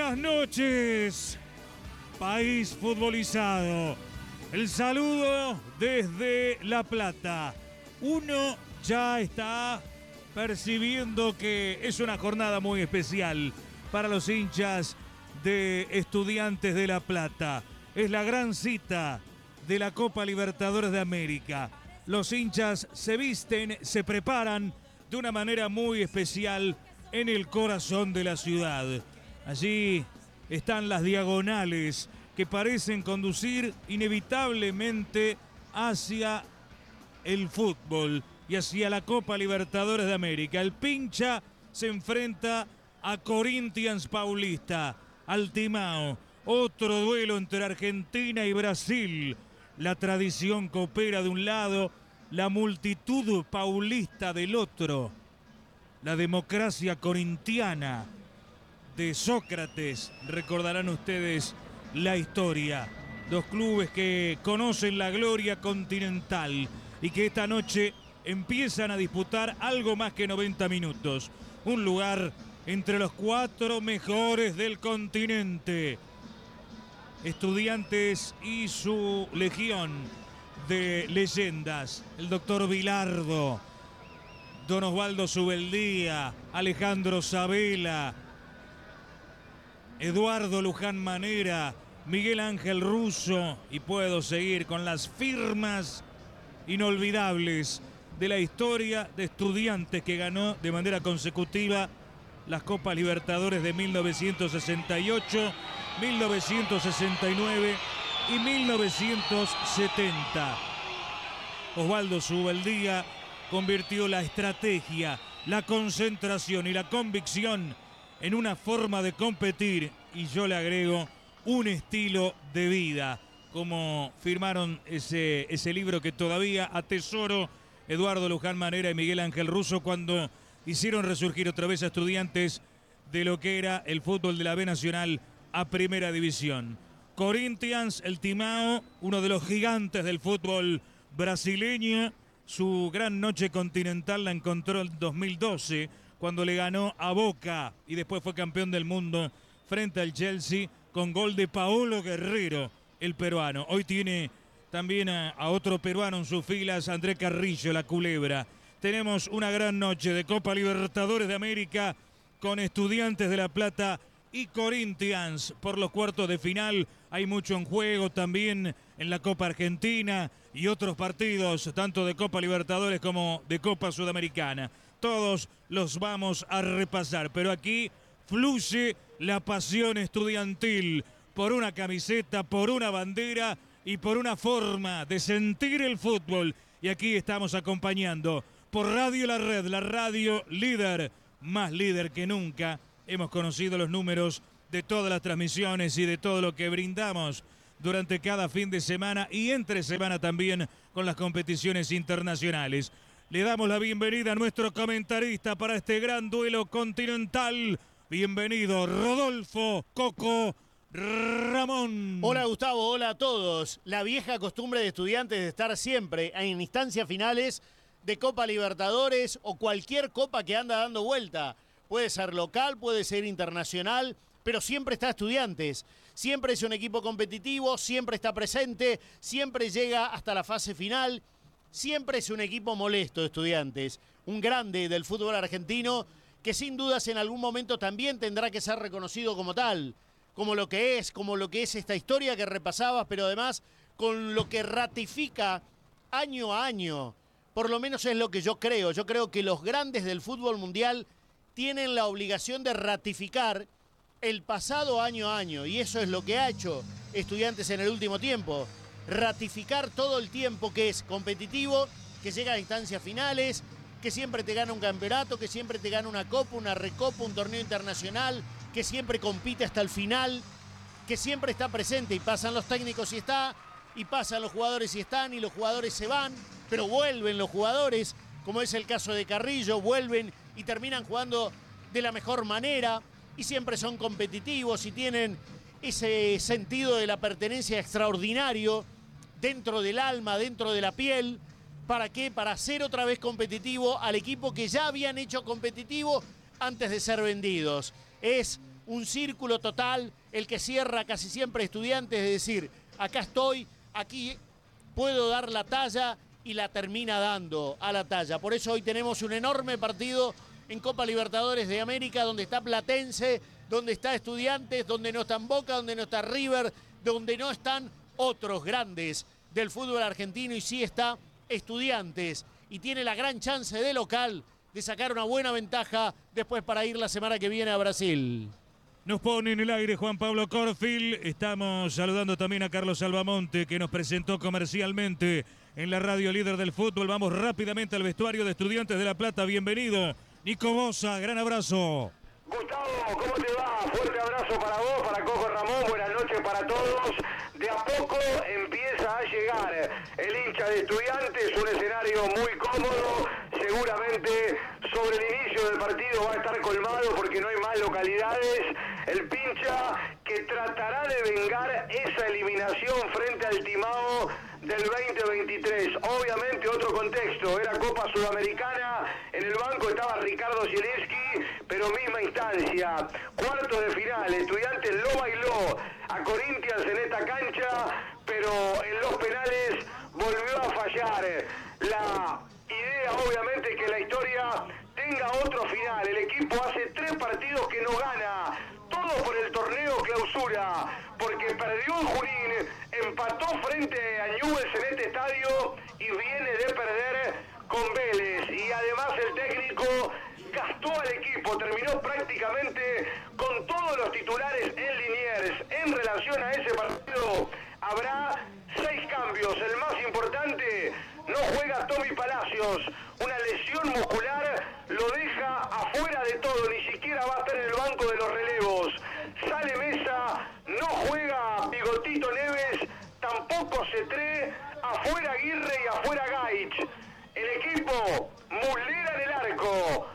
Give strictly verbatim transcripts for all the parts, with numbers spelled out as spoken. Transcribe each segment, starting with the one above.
buenas noches, país futbolizado. El saludo desde La Plata. Uno ya está percibiendo que es una jornada muy especial para los hinchas de Estudiantes de La Plata. Es la gran cita de la Copa Libertadores de América. Los hinchas se visten, se preparan de una manera muy especial en el corazón de la ciudad. Allí están las diagonales que parecen conducir inevitablemente hacia el fútbol y hacia la Copa Libertadores de América. El Pincha se enfrenta a Corinthians Paulista, al Timao. Otro duelo entre Argentina y Brasil. La tradición copera de un lado, la multitud paulista del otro. La democracia corintiana de Sócrates, recordarán ustedes la historia. Dos clubes que conocen la gloria continental y que esta noche empiezan a disputar algo más que noventa minutos. Un lugar entre los cuatro mejores del continente. Estudiantes y su legión de leyendas. El doctor Bilardo, Don Osvaldo Subeldía, Alejandro Sabela, Eduardo Luján Manera, Miguel Ángel Russo, y puedo seguir con las firmas inolvidables de la historia de Estudiantes, que ganó de manera consecutiva las Copas Libertadores de mil novecientos sesenta y ocho, mil novecientos sesenta y nueve y mil novecientos setenta. Osvaldo Subeldía convirtió la estrategia, la concentración y la convicción en una forma de competir, y yo le agrego un estilo de vida, como firmaron ese, ese libro que todavía atesoro Eduardo Luján Manera y Miguel Ángel Russo cuando hicieron resurgir otra vez a Estudiantes de lo que era el fútbol de la B Nacional a Primera División. Corinthians, el Timao, uno de los gigantes del fútbol brasileño. Su gran noche continental la encontró en dos mil doce, cuando le ganó a Boca y después fue campeón del mundo frente al Chelsea con gol de Paolo Guerrero, el peruano. Hoy tiene también a, a otro peruano en sus filas, André Carrillo, la Culebra. Tenemos una gran noche de Copa Libertadores de América con Estudiantes de La Plata y Corinthians por los cuartos de final. Hay mucho en juego también en la Copa Argentina y otros partidos, tanto de Copa Libertadores como de Copa Sudamericana. Todos los vamos a repasar, pero aquí fluye la pasión estudiantil por una camiseta, por una bandera y por una forma de sentir el fútbol. Y aquí estamos acompañando por Radio La Red, la radio líder, más líder que nunca. Hemos conocido los números de todas las transmisiones y de todo lo que brindamos durante cada fin de semana y entre semana también con las competiciones internacionales. Le damos la bienvenida a nuestro comentarista para este gran duelo continental. Bienvenido, Rodolfo Coco Ramón. Hola Gustavo, hola a todos. La vieja costumbre de Estudiantes de estar siempre en instancias finales de Copa Libertadores o cualquier copa que anda dando vuelta. Puede ser local, puede ser internacional, pero siempre está Estudiantes. Siempre es un equipo competitivo, siempre está presente, siempre llega hasta la fase final. Siempre es un equipo molesto, Estudiantes. Un grande del fútbol argentino que sin dudas en algún momento también tendrá que ser reconocido como tal. Como lo que es, como lo que es esta historia que repasabas, pero además con lo que ratifica año a año. Por lo menos es lo que yo creo. Yo creo que los grandes del fútbol mundial tienen la obligación de ratificar el pasado año a año. Y eso es lo que ha hecho Estudiantes en el último tiempo. Ratificar todo el tiempo que es competitivo, que llega a instancias finales, que siempre te gana un campeonato, que siempre te gana una copa, una recopa, un torneo internacional, que siempre compite hasta el final, que siempre está presente, y pasan los técnicos y está, y pasan los jugadores y están, y los jugadores se van, pero vuelven los jugadores, como es el caso de Carrillo, vuelven y terminan jugando de la mejor manera, y siempre son competitivos y tienen ese sentido de la pertenencia extraordinario dentro del alma, dentro de la piel. ¿Para qué? Para hacer otra vez competitivo al equipo que ya habían hecho competitivo antes de ser vendidos. Es un círculo total, el que cierra casi siempre Estudiantes, es decir, acá estoy, aquí puedo dar la talla y la termina dando a la talla. Por eso hoy tenemos un enorme partido en Copa Libertadores de América, donde está Platense, donde está Estudiantes, donde no están Boca, donde no está River, donde no están otros grandes del fútbol argentino y sí está Estudiantes. Y tiene la gran chance de local de sacar una buena ventaja después para ir la semana que viene a Brasil. Nos pone en el aire Juan Pablo Corfield. Estamos saludando también a Carlos Albamonte, que nos presentó comercialmente en la radio líder del fútbol. Vamos rápidamente al vestuario de Estudiantes de La Plata. Bienvenido, Nico Bosa. Gran abrazo. Gustavo, ¿cómo te va? Fuerte abrazo para vos, para Coco Ramón. Buenas noches para todos. De a poco empieza a llegar el hincha de Estudiantes, un escenario muy cómodo. Seguramente sobre el inicio del partido va a estar colmado porque no hay más localidades. El pincha que tratará de vengar esa eliminación frente al Timao del veinte veintitrés. Obviamente otro contexto, era Copa Sudamericana, en el banco estaba Ricardo Zielinski, pero misma instancia. Cuartos de final, Estudiantes lo bailó a Corinthians en esta cancha, pero en los penales volvió a fallar. La idea obviamente que la historia tenga otro final. El equipo hace tres partidos que no gana, todo por el torneo clausura, porque perdió en Junín, empató frente a Newell's en este estadio y viene de perder con Vélez. Y además el técnico gastó al equipo, terminó prácticamente con todos los titulares en Liniers. En relación a ese partido habrá seis cambios. El más importante, no juega Tommy Palacios, una lesión muscular lo deja afuera de todo, ni siquiera va a estar en el banco de los relevos. Sale Mesa, no juega Bigotito Neves, tampoco Cetré, afuera Aguirre y afuera Gaich. El equipo, Muslera en el arco,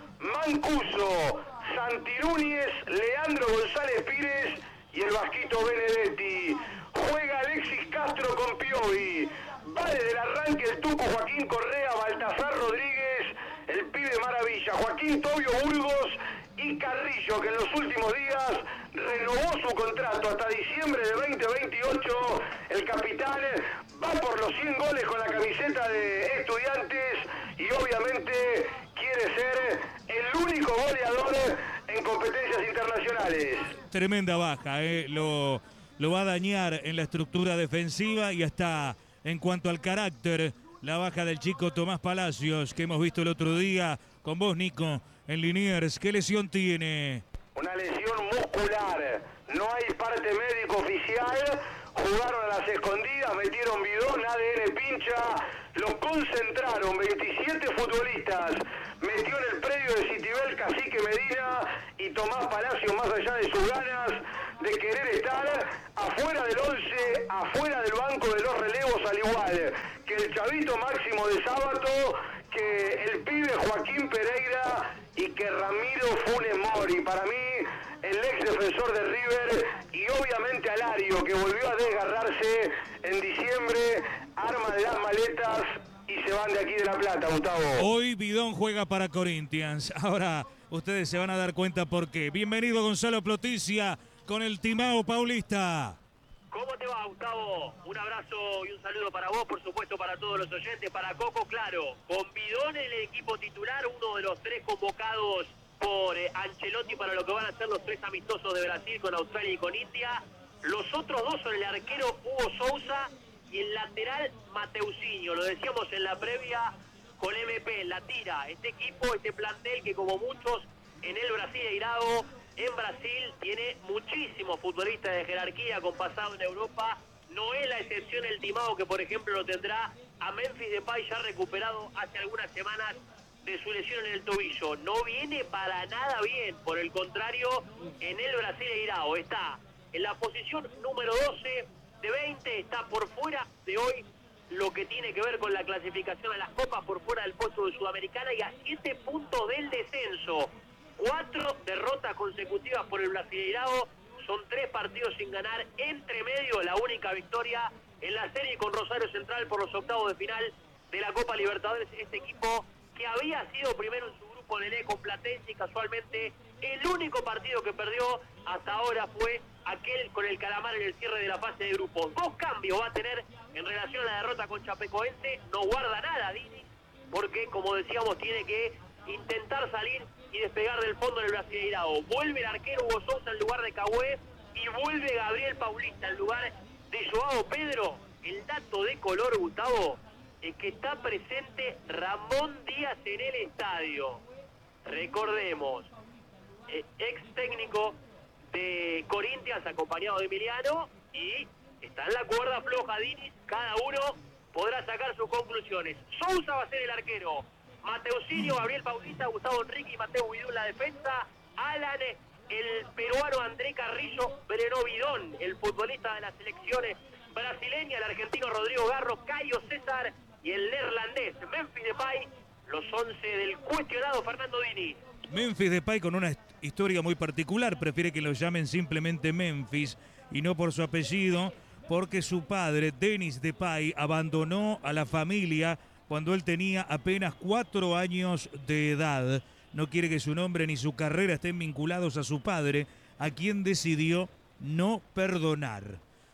Mancuso, Santirúñez, Leandro González Pires y el Vasquito Benedetti. Juega Alexis Castro con Piovi. Va desde el arranque el Tuco Joaquín Correa, Baltasar Rodríguez, el pibe maravilla, Joaquín Tobio Burgos y Carrillo, que en los últimos días renovó su contrato hasta diciembre de veinte veintiocho. El capitán va por los cien goles con la camiseta de Estudiantes y obviamente quiere ser el único goleador en competencias internacionales. Tremenda baja, ¿eh? lo, lo va a dañar en la estructura defensiva y hasta en cuanto al carácter, la baja del chico Tomás Palacios, que hemos visto el otro día con vos, Nico, en Liniers. ¿Qué lesión tiene? Una lesión muscular, no hay parte médico oficial, jugaron a las escondidas, metieron bidón, A D N pincha, los concentraron, veintisiete futbolistas, metió en el predio de Citibel Cacique Medina y Tomás Palacios, más allá de sus ganas de querer estar afuera del once, afuera del banco de los relevos, al igual que el chavito Máximo de Sábato, que el pibe Joaquín Pereira y que Ramiro Funes Mori. Para mí, el ex defensor de River y obviamente Alario, que volvió a desgarrarse en diciembre, arma de las maletas y se van de aquí de La Plata, Gustavo. Hoy Bidón juega para Corinthians. Ahora ustedes se van a dar cuenta por qué. Bienvenido Gonzalo Ploticia con el Timao Paulista. ¿Cómo te va, Gustavo? Un abrazo y un saludo para vos, por supuesto para todos los oyentes, para Coco, claro. Con Bidón en el equipo titular, uno de los tres convocados por eh, Ancelotti para lo que van a ser los tres amistosos de Brasil con Australia y con India. Los otros dos son el arquero Hugo Sousa y el lateral Mateusinho. Lo decíamos en la previa con M P, en la tira. Este equipo, este plantel que como muchos en el Brasileirao, en Brasil tiene muchísimos futbolistas de jerarquía con pasado en Europa. No es la excepción el Timao, que por ejemplo lo tendrá a Memphis Depay, ya recuperado hace algunas semanas de su lesión en el tobillo. No viene para nada bien, por el contrario, en el Brasileirao está en la posición número doce de veinte, está por fuera de hoy lo que tiene que ver con la clasificación a las copas, por fuera del puesto de Sudamericana y a siete puntos del descenso. Cuatro derrotas consecutivas por el Brasileirao, son tres partidos sin ganar, entre medio la única victoria en la serie con Rosario Central por los octavos de final de la Copa Libertadores. Este equipo que había sido primero en su grupo de E con Platense y casualmente El único partido que perdió hasta ahora fue aquel con el Calamar en el cierre de la fase de grupos. Dos cambios va a tener en relación a la derrota con Chapecoense. No guarda nada Diniz, porque como decíamos tiene que intentar salir y despegar del fondo del Brasileirao. Vuelve el arquero Hugo Sousa en lugar de Cahué y vuelve Gabriel Paulista en lugar de Joao Pedro. El dato de color, Gustavo, es que está presente Ramón Díaz en el estadio. Recordemos, eh, ex técnico de Corinthians acompañado de Emiliano, y está en la cuerda floja Diniz. Cada uno podrá sacar sus conclusiones. Sousa va a ser el arquero, Mateusinho, Gabriel Paulista, Gustavo Enrique y Mateo Guidú en la defensa, Alan, el peruano André Carrillo, Breno Bidón, el futbolista de las selecciones brasileña, el argentino Rodrigo Garro, Caio César y el neerlandés Memphis Depay, los once del cuestionado Fernando Diniz. Memphis Depay con una historia muy particular, prefiere que lo llamen simplemente Memphis y no por su apellido, porque su padre, Denis Depay, abandonó a la familia cuando él tenía apenas cuatro años de edad. No quiere que su nombre ni su carrera estén vinculados a su padre, a quien decidió no perdonar.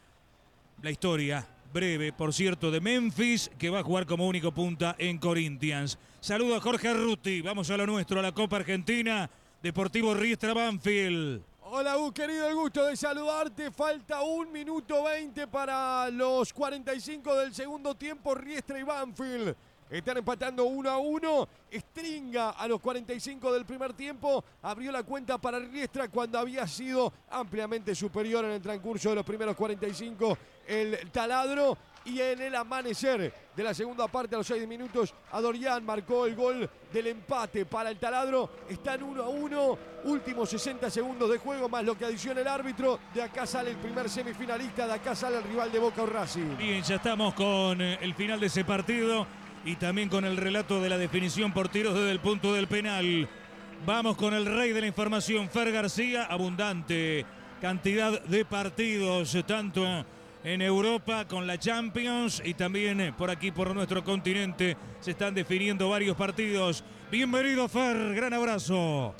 La historia breve, por cierto, de Memphis, que va a jugar como único punta en Corinthians. Saludo a Jorge Arruti, vamos a lo nuestro, a la Copa Argentina, Deportivo Riestra Banfield. Hola, Gus, querido, el gusto de saludarte. Falta un minuto veinte para los cuarenta y cinco del segundo tiempo. Riestra y Banfield están empatando uno a uno. Stringa a los cuarenta y cinco del primer tiempo abrió la cuenta para Riestra cuando había sido ampliamente superior en el transcurso de los primeros cuarenta y cinco el Taladro. Y en el amanecer de la segunda parte, a los seis minutos, Adorián marcó el gol del empate para el Taladro. Están uno a uno, últimos sesenta segundos de juego, más lo que adiciona el árbitro. De acá sale el primer semifinalista, de acá sale el rival de Boca o Racing. Bien, ya estamos con el final de ese partido y también con el relato de la definición por tiros desde el punto del penal. Vamos con el rey de la información, Fer García. Abundante cantidad de partidos, tanto en Europa con la Champions y también por aquí por nuestro continente se están definiendo varios partidos. Bienvenido, Fer, gran abrazo.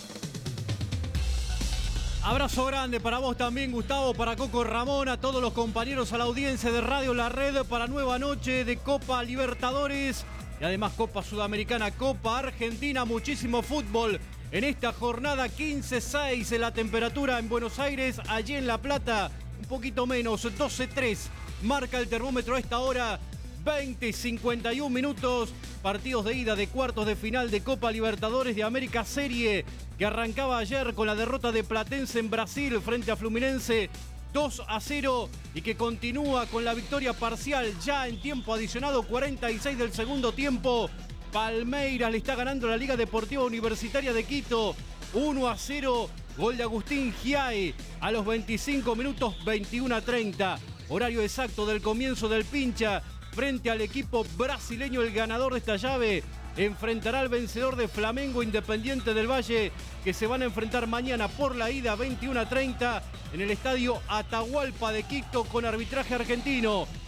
Abrazo grande para vos también, Gustavo, para Coco Ramón, a todos los compañeros, a la audiencia de Radio La Red para nueva noche de Copa Libertadores y además Copa Sudamericana, Copa Argentina, muchísimo fútbol en esta jornada. Quince seis la temperatura en Buenos Aires, allí en La Plata un poquito menos, doce tres marca el termómetro a esta hora, veinte cincuenta y un minutos, partidos de ida de cuartos de final de Copa Libertadores de América, serie que arrancaba ayer con la derrota de Platense en Brasil frente a Fluminense dos a cero y que continúa con la victoria parcial ya en tiempo adicionado, cuarenta y seis del segundo tiempo. Palmeiras le está ganando a la Liga Deportiva Universitaria de Quito uno a cero. Gol de Agustín Giai a los veinticinco minutos, veintiuno a treinta. Horario exacto del comienzo del pincha frente al equipo brasileño. El ganador de esta llave enfrentará al vencedor de Flamengo Independiente del Valle, que se van a enfrentar mañana por la ida veintiuno a treinta en el estadio Atahualpa de Quito con arbitraje argentino.